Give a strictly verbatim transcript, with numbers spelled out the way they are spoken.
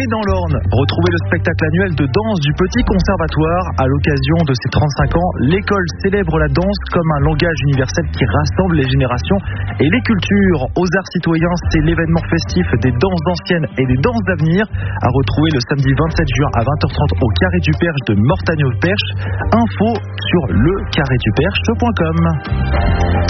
et dans l'Orne. Retrouvez le spectacle annuel de danse du Petit Conservatoire. À l'occasion de ses trente-cinq ans, l'école célèbre la danse comme un langage universel qui rassemble les générations et les cultures. Aux Arts Citoyens, c'est l'événement festif des danses anciennes et des danses d'avenir. À retrouver le samedi vingt-sept juin à vingt heures trente au Carré du Perche de Mortagne-au-Perche. Info sur le carré du perche point com.